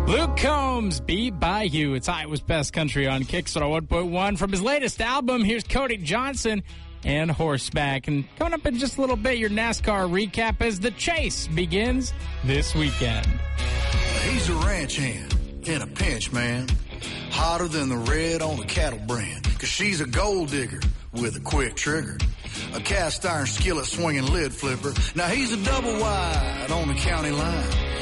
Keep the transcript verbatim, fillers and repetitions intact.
Luke Combs, Beat by You. It's Iowa's Best Country on Kickstarter one point one. From his latest album, here's Cody Johnson and Horseback. And coming up in just a little bit, your NASCAR recap as the chase begins this weekend. He's a ranch hand in a pinch, man. Hotter than the red on the cattle brand. Cause she's a gold digger with a quick trigger. A cast iron skillet swinging lid flipper. Now he's a double wide on the county line.